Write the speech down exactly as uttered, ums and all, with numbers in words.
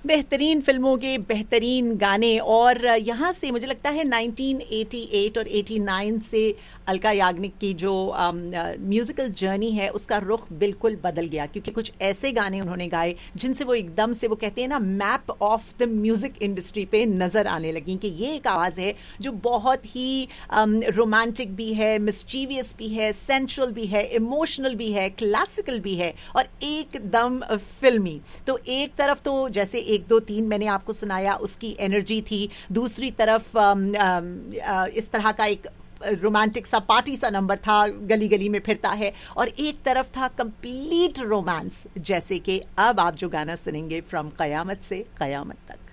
बेहतरीन फिल्मों के बेहतरीन गाने, और यहाँ से मुझे लगता है नाइनटीन एटी एट और एटी नाइन से अलका याग्निक की जो म्यूजिकल जर्नी है उसका रुख बिल्कुल बदल गया, क्योंकि कुछ ऐसे गाने उन्होंने गाए जिनसे वो एकदम से, वो कहते हैं ना, map of the music industry पे नजर आने लगी कि ये एक आवाज है जो बहुत ही रोमांटिक भी है, मिस्चीवियस भी है, सेंट्रल भी है, इमोशनल भी है, क्लासिकल भी है और एकदम फिल्मी। तो एक तरफ तो जैसे एक दो तीन मैंने आपको सुनाया उसकी एनर्जी थी, दूसरी तरफ आम, आम, आ, इस तरह का एक रोमांटिक सा पार्टी सा नंबर था, गली गली में फिरता है, और एक तरफ था कंप्लीट रोमांस, जैसे कि अब आप जो गाना सुनेंगे फ्रॉम कयामत से कयामत तक।